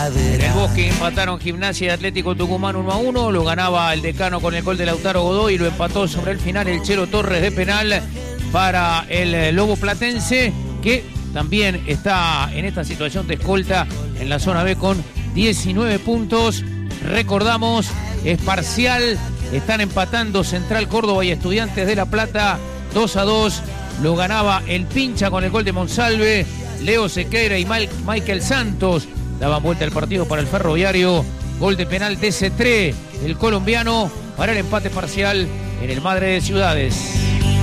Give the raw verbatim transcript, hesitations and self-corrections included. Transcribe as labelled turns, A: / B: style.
A: En el Bosque empataron Gimnasia y Atlético Tucumán uno a uno. Lo ganaba el Decano con el gol de Lautaro Godoy y lo empató sobre el final el Chelo Torres de penal para el Lobo Platense, que también está en esta situación de escolta en la zona B con diecinueve puntos. Recordamos, es parcial, están empatando Central Córdoba y Estudiantes de La Plata dos a dos. Lo ganaba el Pincha con el gol de Monsalve. Leo Sequeira y Michael Santos daban vuelta al partido para el Ferroviario. Gol de penal de Cetré, el colombiano, para el empate parcial en el Madre de Ciudades.